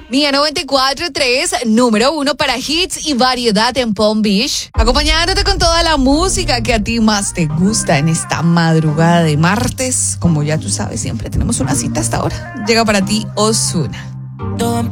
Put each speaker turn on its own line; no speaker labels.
Mía 94.3, número 1 para hits y variedad en Palm Beach. Acompañándote con toda la música que a ti más te gusta en esta madrugada de martes. Como ya tú sabes, siempre tenemos una cita hasta ahora. Llega para ti Ozuna.